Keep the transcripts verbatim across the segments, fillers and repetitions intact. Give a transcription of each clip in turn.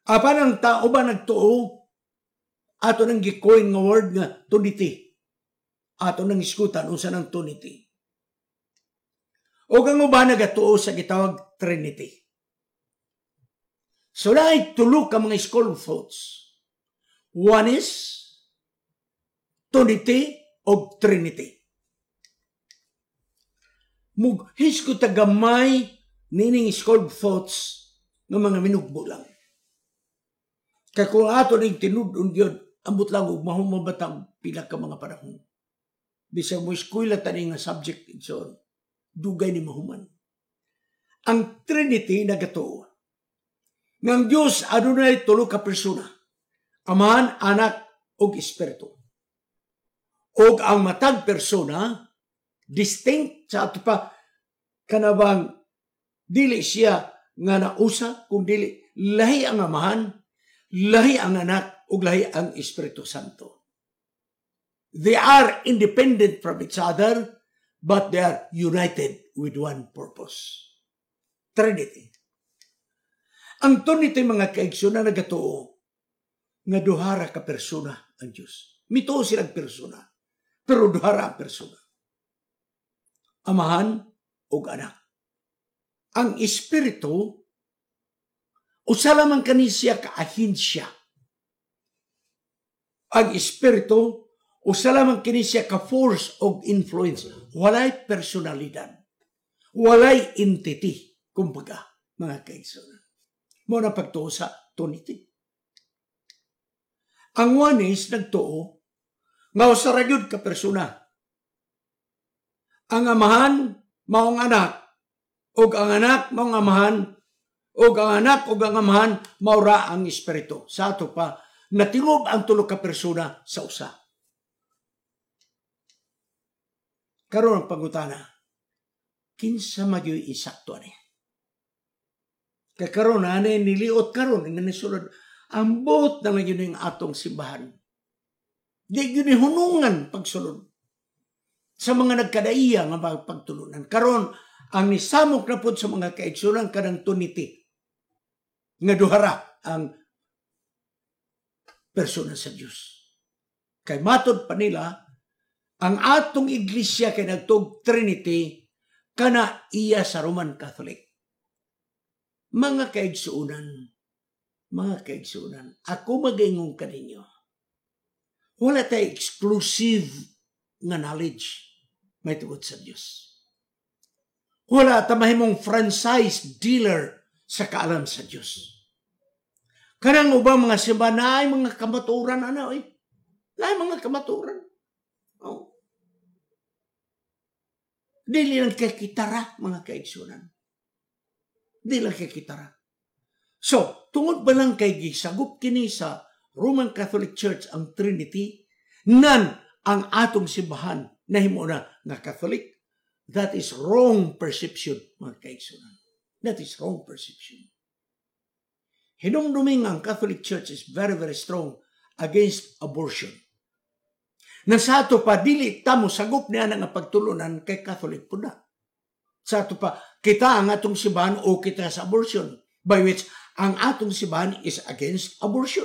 Apan ang tao ba nagtuo? Ato nang gikoin nga word nga Trinity. Ato nang iskutan unsa nang Trinity. O kang uba nagatuo sa gitawag Trinity. So naay tulo ka mga school of thoughts. One is Trinity o Trinity. Mughis ko tagamay nining school of thoughts ng mga minugbo lang. Kaya kung ato ning tinudon yun, ambot lang og mahumabatang pila ka mga panahon. Bisag mo eskwela tani nga subject so dugay ni mahuman. Ang Trinity nagatuo. Ng Diyos adunay tulo ka persona. Amahan, anak, ug espiritu. Og ang matag persona distinct sa ato pa kanabang dili siya nga nausa kung dili lahi ang amahan, lahi ang anak, ug lahi ang Espiritu Santo. They are independent from each other, but they are united with one purpose. Trinity. Ang Trinity mga kaigsoon na nagatuo nga duhara ka persona ang Diyos. Mituo silang persona, pero duhara ang persona. Amahan ug anak. Ang Espiritu usa lamang kani siya ka ahensya. Ang Espiritu usa lamang kini siya ka force og influence. Walay personalidad. Walay entity, kumbaga, mga kaigsoon. Mo na pagtuo sa Trinity. Ang Oneness nagtuo nga usa ra gyud ka persona. Ang amahan maong anak ug ang anak maong amahan ug ang anak ug ang amahan maura ang Espiritu. Sa ato pa natingob ang tulo ka persona sa usa. Karon ang pangutana, kinsa magyoy insakto ani? Kay karon ani niliot karon nga nisulod ambot na lang yun yung atong simbahan. Di yun yung hunungan pagsulod sa mga nagkadaiya nga pagtulunan. Karon ang nisamok na po sa mga kaigsunan kanang Trinity nga duhara ang persona sa Diyos. Kay matod pa nila, ang atong iglesia kay nagtog Trinity kana iya sa Roman Catholic. Mga kaigsunan, mga kaigsunan, ako mag-ingong kaninyo. Wala tayo exclusive nga knowledge may tungod sa Diyos. Wala ta mahimong franchise dealer sa kaalam sa Diyos. Kanang ubang mga simbahan na ay mga kamaturan, ano eh. Na ay mga kamaturan. Oh. Dili lang kay kitara, mga kaigsunan. Dili lang kay kitara. So, tungod ba lang kay gisagup kini sa Roman Catholic Church ang Trinity, nan ang atong simbahan nahimo na nga Catholic, that is wrong perception, mga kaigsunan. That is wrong perception. Hinumduming ang Catholic Church is very, very strong against abortion. Na sa ato pa, dili tamo sagup niya nga pagtulunan kay Catholic po na. Sa ato pa, kita ang atong simbahan o kita sa abortion, by which ang atong simbahan is against abortion.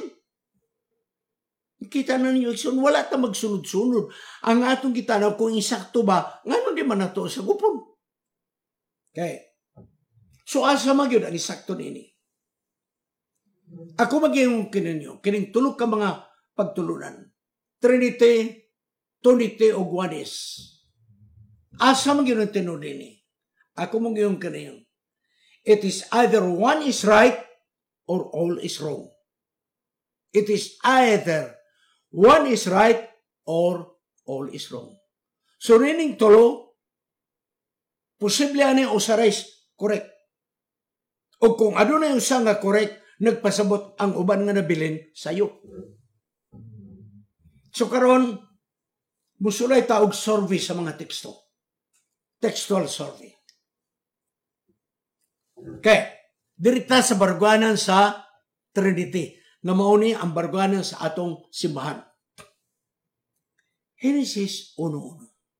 Kita na ninyo, wala ta magsunod-sunod. Ang atong kitanaw kung insakto ba, ngano di man nato sa gupon. Okay. So asa magyud ang insakto nini. Ako magyong kininyo, kining tulog ka mga pagtulunan. Trinity, Trinity o Oneness. Asa magyud ang tinod nini. Ako magyong kininyo. It is either one is right or all is wrong. It is either one is right or all is wrong. So, rining tulo, posible ani usa is correct. O kung ano na yung isa nga correct, nagpasabot ang uban nga nabilin sayo. So, karon musulay taog survey sa mga teksto. Textual survey. Okay. Dirita sa barguanan sa Trinity. Nga mauni ang barguanan sa atong simbahan. Genesis one one.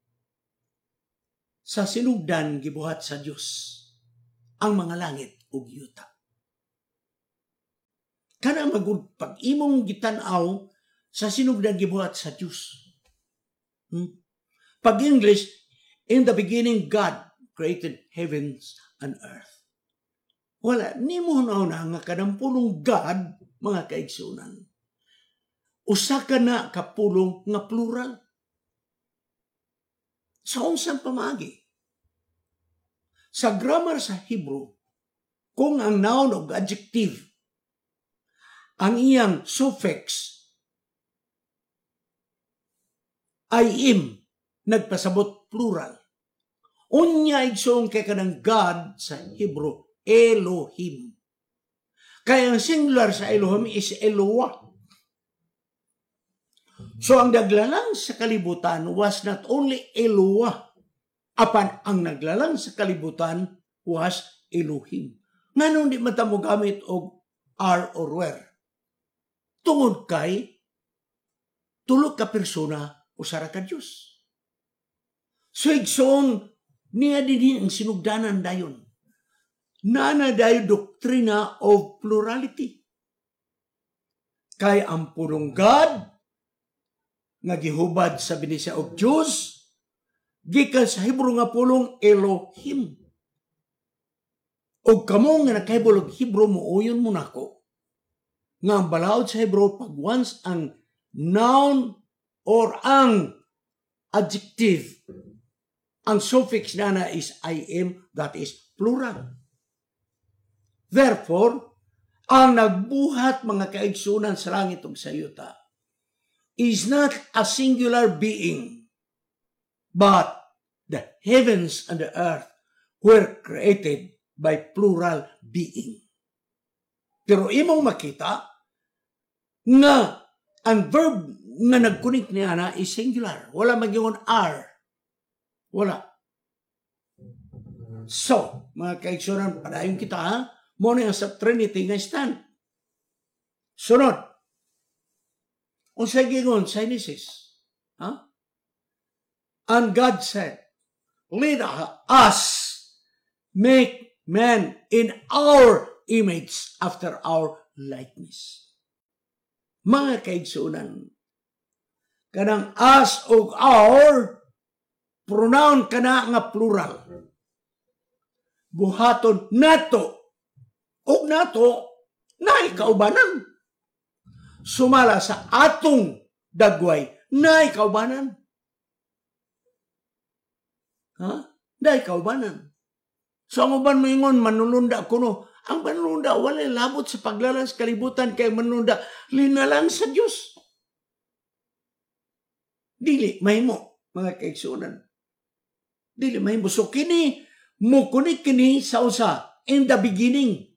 Sa sinugdan gibuhat sa Dios ang mga langit ug yuta. Kana magud pag imong gitan-aw sa sinugdan gibuhat sa Dios. Hmm? Pag English, in the beginning God created heavens and earth. Wala, nimo na nga kadampulong God, mga kaigsunan. Usa ka na kapulong nga plural. Sa unsang pamagi. Sa grammar sa Hebrew, kung ang noun o adjective, ang iyang suffix ay im, nagpasabot plural. Unya igsong kay kanang God sa Hebrew, Elohim. Kaya ang singular sa Elohim is Eloah. So ang naglalang sa kalibutan was not only Eloah, apan ang naglalang sa kalibutan was Elohim. Nganong di mata mo gamit og are or were? Tungod kay tulo ka persona usara ka Dios. So igsoon niya din ang sinugdanan dayon. Nana dayon doktrina of plurality. Kay ang pulong God nga gihubad sa binisya og Dios gikan sa Hebrew nga pulong Elohim. Og kamo nga nakahibol og Hebrew mo uyon mo nako nga ang balaod sa Hebrew pag once ang noun or ang adjective, ang suffix na na is I am, that is plural. Therefore, ang nagbuhat mga kaigsunan sa langit ug sa yuta is not a singular being, but the heavens and the earth were created by plural being. Pero imong makita nga ang verb nga nagkunik niya na is singular. Wala magyungon are. Wala. So, mga kaigsunan, padayon kita ha, mo na sa Trinity nga stand. Sunod. Unsay gingon sa Genesis. Huh? And God said, let us make man in our image after our likeness. Mga kaigsunan, kanang us o our, pronoun kana nga plural. Buhaton nato, o nato, na ikaubanan. Sumala sa atong dagway, na ikaubanan. Ha? Na ikaubanan. So ang uban mo ingon, manulunda kuno. Ang manulunda, wala labot sa paglalang sa kalibutan kay manulunda, linalang sa Diyos. Dili, mahimo, mga kaigsunan. Dili, mahimo. So kini, mukunik kini sa usa, in the beginning.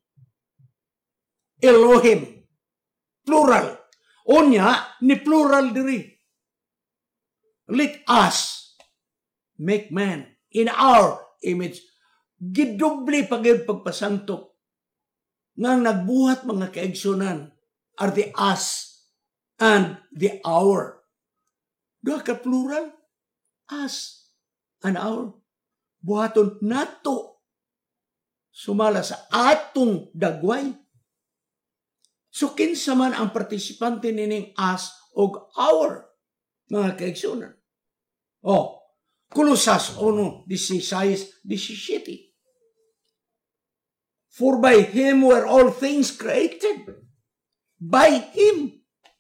Elohim. Plural. Onya, ni plural diri. Let us make man in our image. Gidubli pagid pagpasantok. Ngang nagbuhat mga kaigsunan are the us and the our. Doha ka plural? Us and our. Buhaton nato. Sumala sa atong dagway. So kinsa man ang partisipante nining us og our, mga kaigsunan. Oh, Kolosas one, sixteen, seventeen. For by Him were all things created. By Him.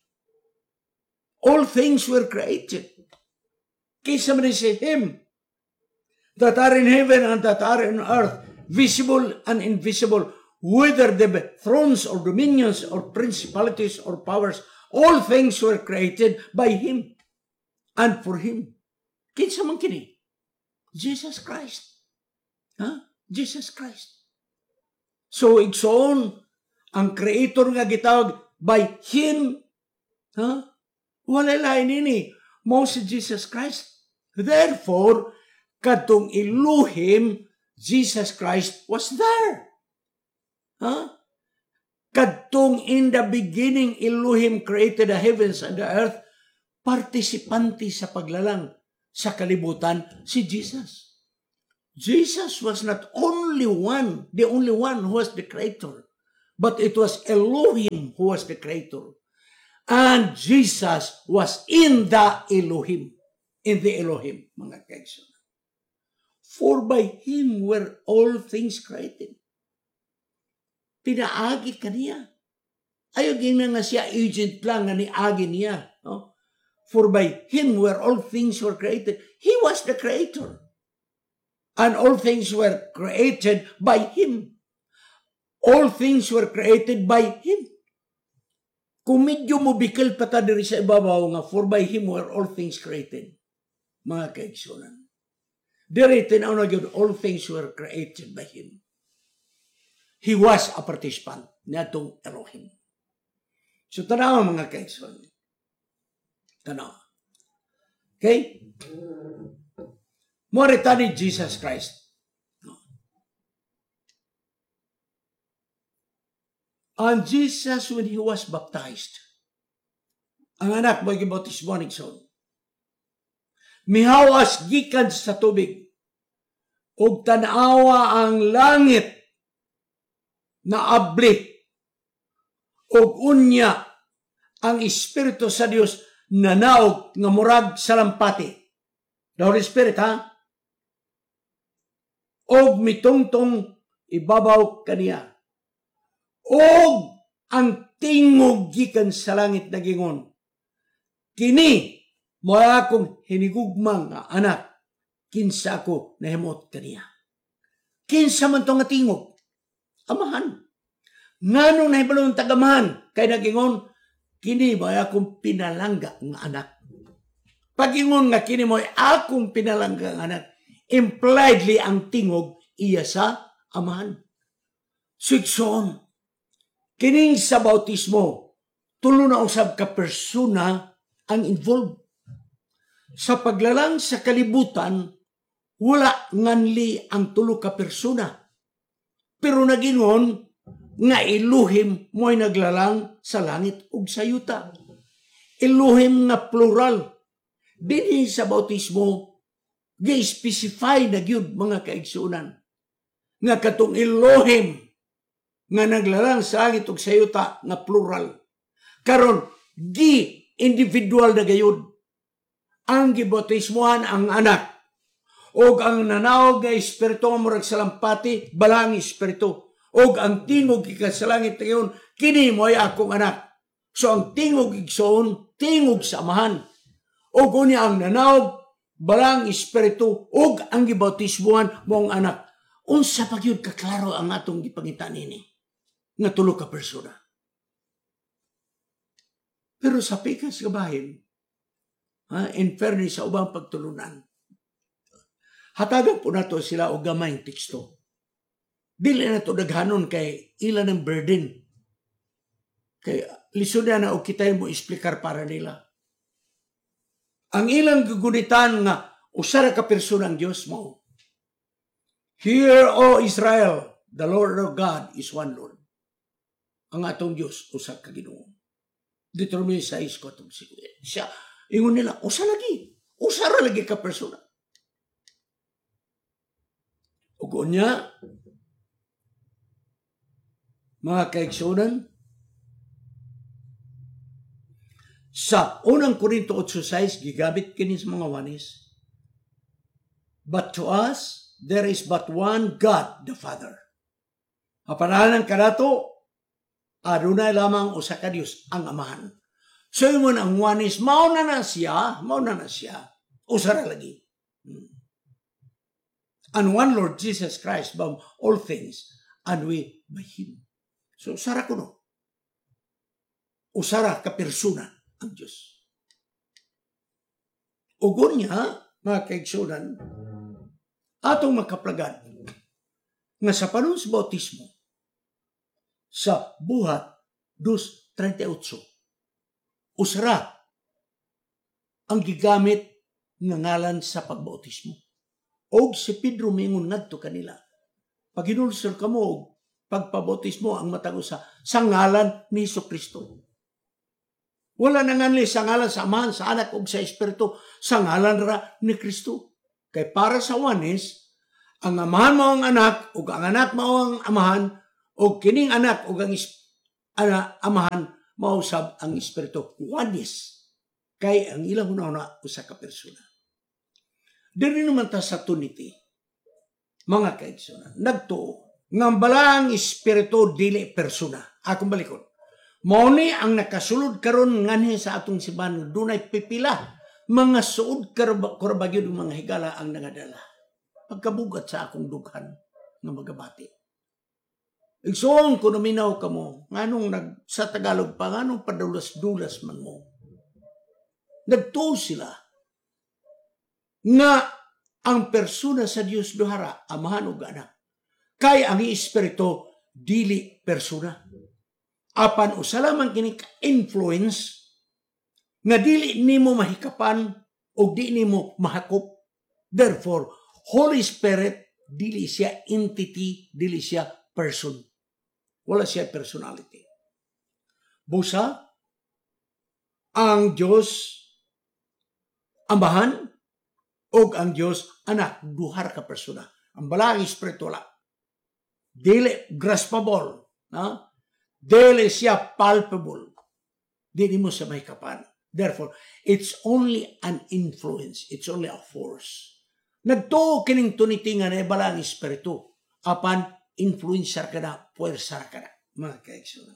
All things were created. Kaysa man si Him, that are in heaven and that are in earth, visible and invisible, whether they be thrones or dominions or principalities or powers, all things were created by Him and for Him. Kinsa man kini? Jesus Christ. Huh? Jesus Christ. So, igsoon, ang creator nga gitawag by Him, huh? Wala lain ini, mo si Jesus Christ. Therefore, katong Elohim, Jesus Christ was there. Huh? Kadtong in the beginning, Elohim created the heavens and the earth, partisipante sa paglalang sa kalibutan si Jesus. Jesus was not only one, the only one who was the creator, but it was Elohim who was the creator. And Jesus was in the Elohim. In the Elohim, mga kaigsoon. For by Him were all things created. Pinaagi ka niya. Ayaw gina nga siya agent lang nga niagi niya. No? For by Him were all things were created. He was the creator. And all things were created by Him. All things were created by Him. Kung medyo mo bikil pa ta diri sa ibabaw nga, for by Him were all things created. Mga kaigsunan. Diri tinaw na yun, all things were created by Him. He was a participant na itong Elohim. So, tanaw mga kaigsunan. Tanaw. Okay? Morita ni Jesus Christ. And Jesus, when He was baptized, ang anak mo gibautismo ni son. Mihawas gikan sa tubig, ug tanawa ang langit na abli, ug unya ang Espiritu sa Dios nanaog nga murag sa lampati. The Holy Spirit, ha? Og mitungtong ibabaw kaniya. Og ang tingog gikan sa langit na gingon, kini mo akong hinigugmang nga anak, kinsa ako nahimot kaniya. Kinsa man to nga tingog? Amahan. Ngano nahibalong tagamahan kay nagingon, kini mo akong pinalangga nga anak. Pagingon nga kini mo akong pinalangga nga anak, impliedly ang tingog iya sa amahan. Sigson, kining sa bautismo, tulo na usab ka persona ang involved. Sa paglalang sa kalibutan, wala nganli ang tulo ka persona. Pero nagingon, nga Elohim mo'y naglalang sa langit ug sa yuta. Elohim nga plural. Dinhi sa bautismo, gi-specify na gyud mga kaigsunan. Nga katong Elohim, nga naglalang sa langit ug sa yuta nga plural. Karon gi individual na gayud. Ang gibautismohan ang anak og ang nanawag nga espiritu nga murag sa lampati balang espiritu og ang tingog gikan sa langit ngayon kini mo'y akong anak. So ang tingog igsoon tingog sa amahan og unya ang nanawag balang espiritu og ang gibautismohan mong anak. Unsa pa gyud kaklaro ang atong gipangitan nini nga tulo ka persona. Pero sa pikas kabahin, ha, in fairness sa ubang pagtulunan, hatagan po nato sila o gamay teksto. Dili na ito daghanon kay ilan ng burden. Kay lisod na o kita mo explicar para nila. Ang ilang gugunitan nga usara ka persona ang Diyos mo. Hear, O Israel, the Lord our God is one Lord. Ang atong Diyos, usa ka Ginoo. Deuteronomy six, four, siya, ingon nila, usa lagi. Usara lagi ka persona. Ugo niya, mga kaigsunan, sa unang Korinto eight six, gigamit kini sa mga wanis. But to us, there is but one God, the Father. Apanalan ka nato, adunay lamang usa ka Dios ang Amahan. So yun ang wanis, mauna na siya, mauna na siya, usara lagi. Hmm. And one Lord Jesus Christ above all things, and we by Him. So usara ko no. Usara ka persona ang Diyos. Ugon niya, mga kaigsunan, atong makaplagad, nga sa panahon sa bautismo, sa buhat two thirty-eight, usara ang gigamit nga ngalan sa pagbautismo. Og si Pedro mingon ngadto kanila, pag inulsor ka mo, pagpabautismo ang matago sa sa ngalan ni Jesucristo. Wala na nganli sa ngalan sa Amahan, sa Anak ug sa Espiritu, sa ngalan ra ni Kristo. Kay para sa wanis, ang Amahan mo ang anak ug ang anak mo ang Amahan, O kining anak o ang ana, amahan mausab ang espiritu. Oneness. Kay ang ilang una-una usa ka persona. Diri naman ta sa Trinity. Mga kaigsunan, nagtuo nga balang espiritu dili persona. Akong balikon. Mao ni ang nakasulod karon nganhi sa atong simbahan dunay pipila mga suod karabagyo ng mga higala ang nangadala. Pagkabugat sa akong dughan nga magabati. Igsoon ko naminaw ka mo, nganong nag, sa Tagalog pa, nganong padulas-dulas man mo. Nagtuo sila nga ang persona sa Dios duhara, amahan ug anak. Kay ang espiritu dili persona. Apan usala man kini ka influence nga dili nimo mahikapan o di nimo mahakop. Therefore, Holy Spirit dili siya entity, dili siya person. Wala siya personality. Busa ang Diyos Amahan o ang Diyos anak, duhar ka persona. Ang balang espiritu wala. Dili graspable, na? Dili siya palpable. Dili mo sa may kapan. Therefore, it's only an influence. It's only a force. Nagtuo kining tunitingan ay balang espiritu. Apan, influencer ka na, puwersa ka na. Mga kaigsunan.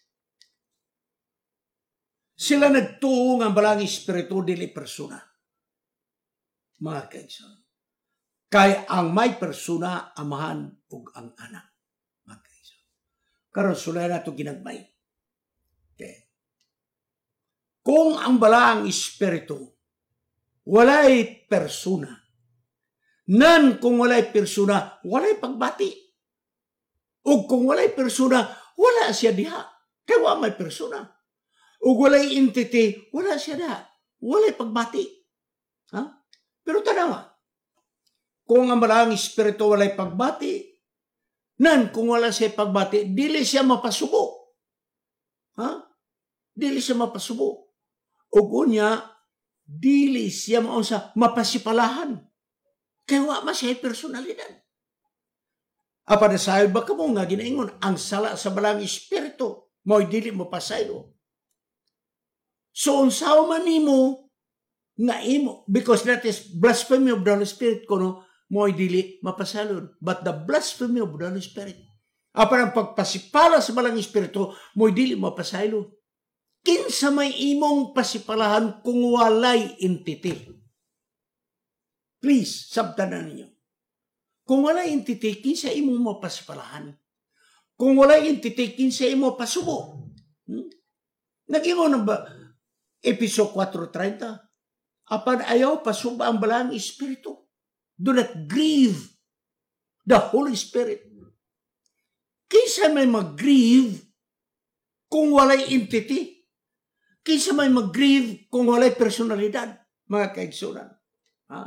Sila nagtuo nga balang espiritu, dili persona. Mga kaigsunan. Kay ang may persona, amahan ug ang anak. Mga kaigsunan. Karon sulay na ito ginagmay. Okay. Kung ang balang espiritu, walay persona, nan kung walay persona, walay pagbati. O kung walay persona, wala siya diha. Kaya wala may persona. O walay entity, wala siya diha. Walay pagbati. Ha? Pero tanawa, kung ang balang espiritu walay pagbati, nan kung wala siya pagbati, dili siya mapasubo. Ha? Dili siya mapasubo. O kunya, dili siya maunsa mapasipalahan. Kaya wala siya personalidad. Apa na sayo ba ka mo nga ginaingon, ang sala sa balang espiritu, mo'y dili mo pasaylo. So, unsaw man nimo nga imo, because that is blasphemy of the Holy Spirit kuno, mo'y dili mapasalon. But the blasphemy of the Holy Spirit, apa ang pagpasipala sa balang espiritu, mo'y dili mapasaylo. Kinsa may imong pasipalahan kung walay entity. Please, sabtanan ninyo. Kung walay entity, kinsa imong mapasipalahan. Kung walay entity, kinsa imong pasubo. Hmm? Nag-ingon na ba? Episode four thirty. Apan ayaw pasuba ang balang espiritu. Do not grieve the Holy Spirit. Kinsa may mag-grieve kung walay entity. Kinsa may mag-grieve kung walay personalidad, mga kaigsunan. Ha?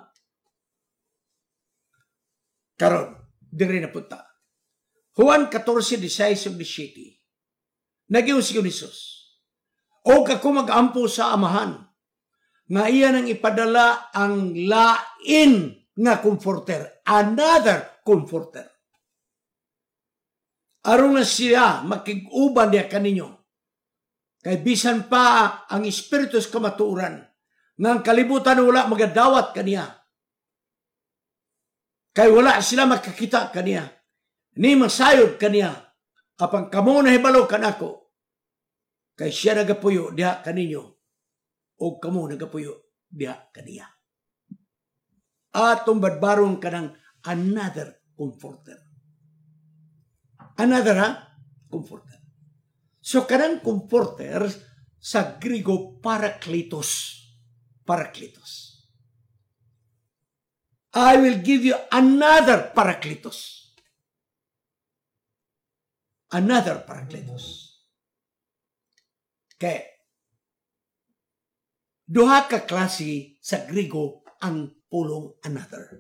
Karon, diri na punta. Juan fourteen, sixteen, seventeen. Nagiyon si Jesus. O kako mag-ampo sa amahan, nga iya nang ipadala ang lain nga comforter, another comforter. Aron na siya makig-uban niya kaninyo. Kay bisan pa ang espiritu sa kamatuoran, nga ang kalibutan wala magadawat kaniya. Kay wala sila makakita kaniya. Ni masayod kaniya. Apang kamo na hibalo kanako. Kay siya nagapuyo diha kaninyo. O kamo nagapuyo diha kaniya. Atong badbaron ka ng another comforter. Another ha? Comforter. So kanang comforter sa Griego parakletos. Parakletos. I will give you another parakletos. Another parakletos. Okay. Duha ka klase sa Griego ang pulong another.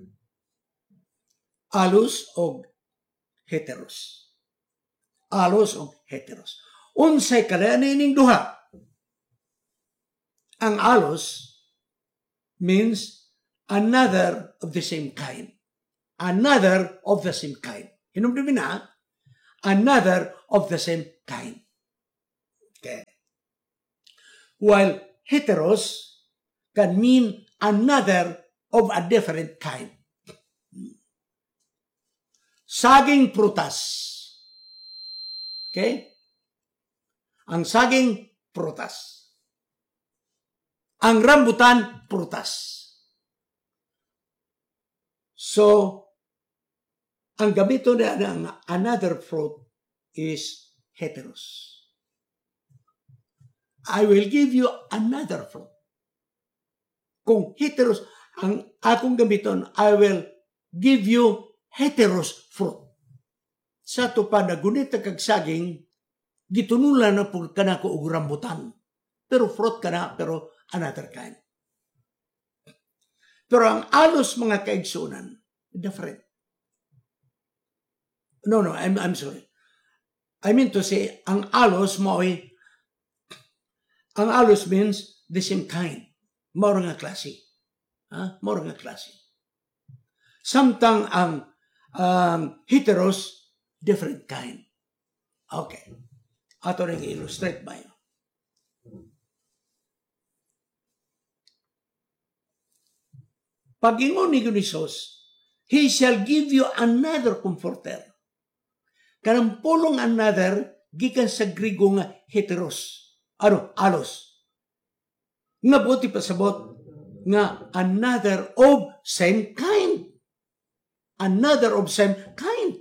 Allos o heteros. Allos o heteros. Unsay kalayanin ning duha. Ang allos means another of the same kind. Another of the same kind. Hinumdumin na, another of the same kind. Okay. While heteros can mean another of a different kind. Saging prutas. Okay? Ang saging prutas. Ang rambutan prutas. So, ang gamito na ng another fruit is heteros. I will give you another fruit. Kung heteros, ang akong gamiton, I will give you heteros fruit. Sa to pa na gunit kag saging, gitunulan na po ka na ko og rambutan. Pero fruit ka na, pero another kind. Pero ang alos mga kaigsunan, different. No, no, I'm, I'm sorry. I mean to say, ang alos mo ay, ang alos means the same kind. Maura nga klase. Ha? Maura nga klase. Samtang ang um, heteros, different kind. Okay. Ato rin i-illustrate ba yun? Pag-ingon ni Gunisos, He shall give you another comforter. Kanang pulong another, gikan sa Grigo nga heteros. Ano? Alos. Nga buti pasabot nga another of same kind. Another of same kind.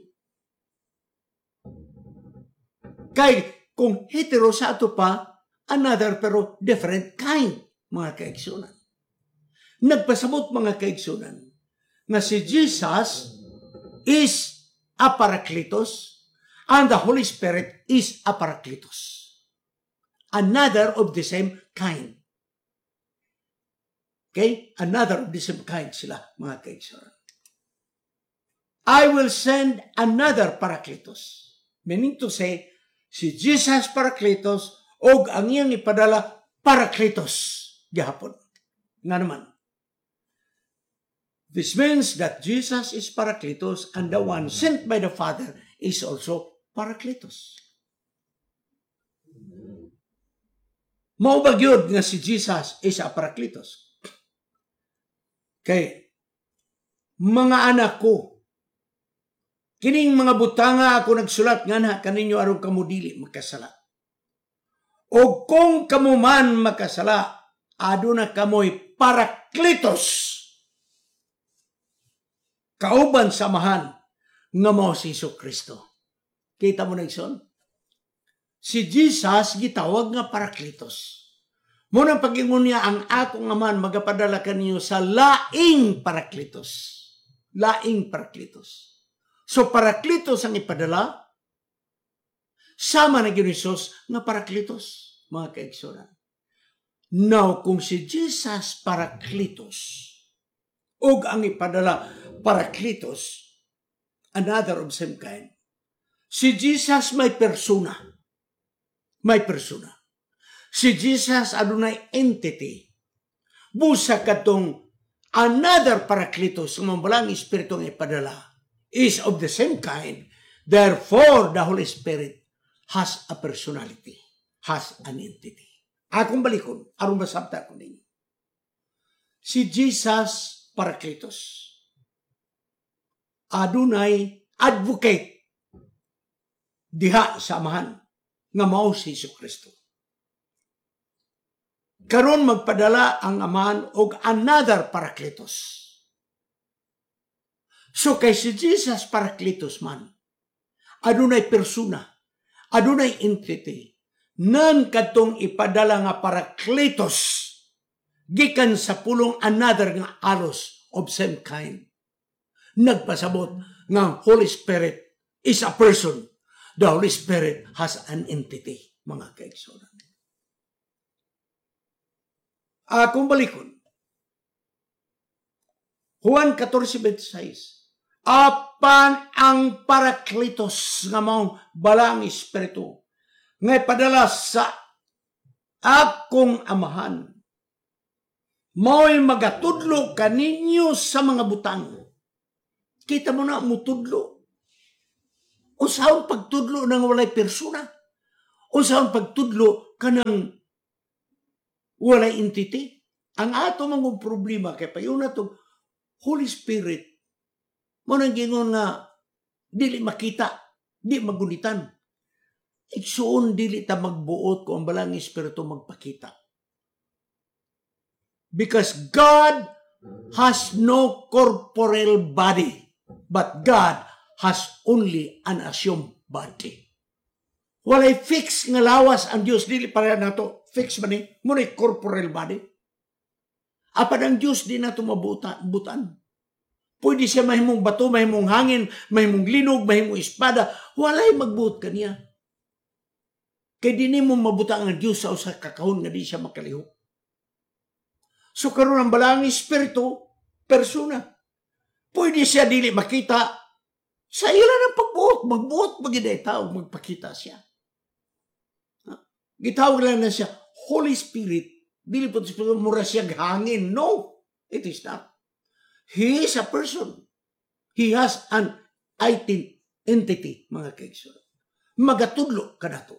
Kay kung hetero sa ato pa, another pero different kind, mga kaigsunan. Nagpasabot mga kaigsunan na si Jesus is a Parakletos and the Holy Spirit is a Parakletos. Another of the same kind. Okay? Another of the same kind sila, mga kaigsunan. I will send another Parakletos. Meaning to say, si Jesus Parakletos o ang iyang ipadala Parakletos gihapon. Nga naman. This means that Jesus is Parakletos and the one sent by the Father is also Parakletos. Mao ba gyud nga si Jesus is a Parakletos? Okay. Mga anak ko, kining mga butanga ako nagsulat nga na kaninyo aron kamo dili makasala. O kung kamo man makasala, aduna kamoy Parakletos. Kauban samahan nga mao si Jesucristo. Kita mo na ison? Si Jesus gitawag nga Parakletos. Muna pag-ingon niya ang akong aman magapadala kaniyo sa laing Parakletos. Laing Parakletos. So Parakletos ang ipadala, sama na gyud ni Jesus nga Parakletos, mga kaigsunan. Now, kung si Jesus Parakletos, ug ang ipadala Parakletos, another of same kind, si Jesus may persona. May persona. Si Jesus adunay entity. Busa katong another Parakletos, ang mambalang Espiritu ang ipadala, is of the same kind. Therefore, the Holy Spirit has a personality, has an entity. Akong balikon, aron basabta ko ninyo. Si Jesus Parakletos adunay advocate diha sa amahan nga mao si Jesucristo. Karon magpadala ang amahan og another Parakletos. So kay si Jesus Parakletos man, adunay persona, adunay entity, nan katong ipadala nga Parakletos gikan sa pulong another nga alos of same kind. Nagpasabot nga Holy Spirit is a person. The Holy Spirit has an entity, mga kaigsunan. Akong balikon. Juan fourteen twenty-six. Apan ang Parakletos nga mao balang Espiritu nga ipadala sa akong amahan, mao'y magatudlo kaninyo sa mga butang. Kita mo na, mutudlo. Unsahon pagtudlo ng walay persona? Unsahon pagtudlo kanang walay entity? Ang ato mga problema kay payo na to Holy Spirit mo nang gingon nga dili makita, di magulitan. Igsuon dili ta magbuot ko ang balang espiritu magpakita. Because God has no corporeal body, but God has only an assumed body. Walay fix nga lawas ang Dios, dili para nato fix man ni mo ni corporeal body. Apan ang Dios di nato mabutan butan. Pwede siya mahimong bato, mahimong hangin, mahimong linog, mahimong espada, walay magbuot kaniya. Kay di mo mabutang ang Dios sa usa ka kahon nga di siya makalihok. So karon ang balang espiritu persona. Pwede siya dili makita sa ila ng pagbuot, magbuot magiday tao magpakita siya. Gitawag lang na siya Holy Spirit. Dili po mura siya hangin. No, it is not. He is a person. He has an entity, mga kaigsoon. Magatudlo ka na to.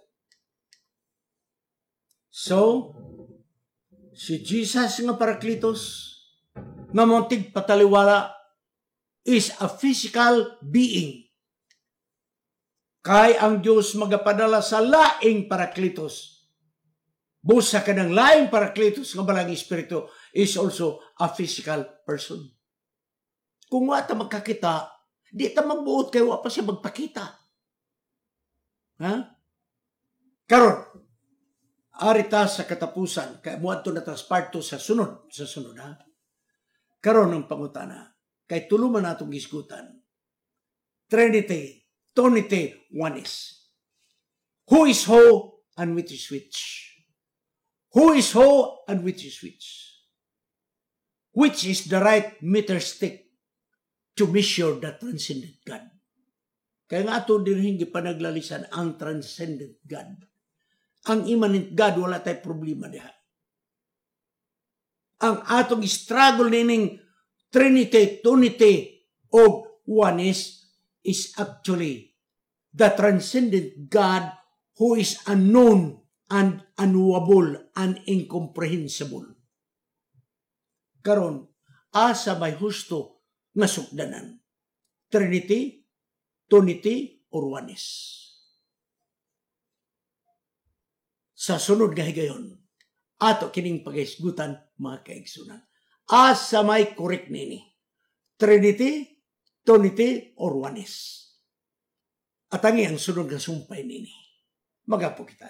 So, si Jesus nga Parakletos, nga muntig pataliwala, is a physical being. Kay ang Diyos magapadala sa laing Parakletos. Busa ka ng laing Parakletos nga balang espiritu is also a physical person. Kung wata magkakita, di ta magbuot kayo, wa pa siya magpakita. Ha? Karon, arita sa katapusan, kaya muadto na tas part two sa sunod, sa sunod ha. Karon ng pangutana, kay tuluman natong gisgutan. Trinity, Trinity, oneness. Who is who and which is which? Who is who and which is which? Which is the right meter stick to measure the transcendent God? Kaya nga ito din hindi panaglalisan ang transcendent God. Ang immanent God, wala tayo problema diha. Ang atong struggle nining Trinity, Trinity, o oneness is actually the transcendent God who is unknown and unknowable and incomprehensible. Karon, asa may husto nga sukdanan? Trinity, Trinity, or oneness? Sa sunod nga higayon, ato kining pag-isgutan, mga kaigsunan. Asa may correct nini? Trinity, Trinity, or oneness? At ang iyang sunod nga sumpay nini. Magapo kita.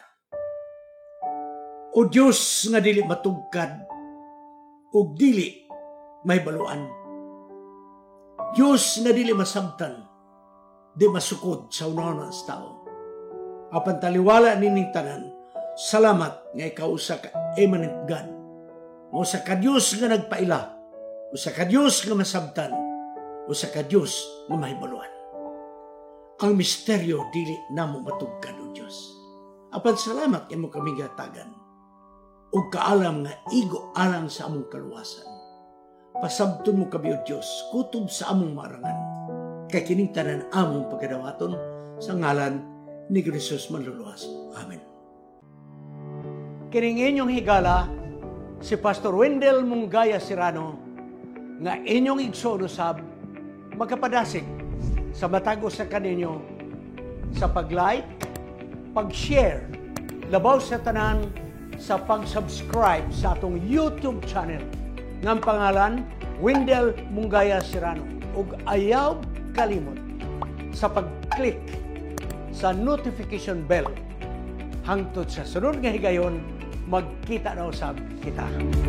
O Diyos nga dili matugkad, o dili may baluan. Diyos nga dili masabtan, di masukod sa unahan sa tao. Apan taliwala nining tanan, salamat nga ikaw sa immanent God. O sa ka-Diyos nga nagpaila, o sa ka-Diyos nga masabtan, o sa ka-Diyos nga mahibaluan. Ang misteryo dili namo matugkad o Diyos. Apan salamat imo kami gatagan, o kaalam nga igo alang sa among kaluwasan. Pasabton mo kami o Diyos, kutob sa among marangan, kay kining tanan among pagkadawaton sa ngalan ni Jesus manluluwas. Amen. Kining inyong higala, si Pastor Wendell Mungaya Serrano, nga inyong igsoon usab, magkapadasig sa matag sa kaninyo sa pag-like, pag-share, labaw sa tanan, sa pag-subscribe sa atong YouTube channel ng pangalan Wendell Mungaya Serrano, ug ayaw kalimot sa pag-click sa notification bell hangtod sa sunod nga higayon, magkita na usab kita.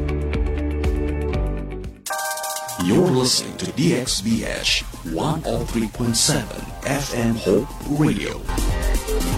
You're listening to D X B H one oh three point seven F M Hope Radio.